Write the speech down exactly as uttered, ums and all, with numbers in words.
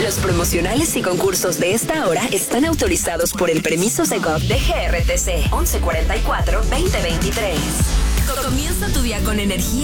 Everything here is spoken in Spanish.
Los promocionales y concursos de esta hora están autorizados por el permiso Segov de G R T C once cuarenta y cuatro veinte veintitrés. Comienza tu día con energía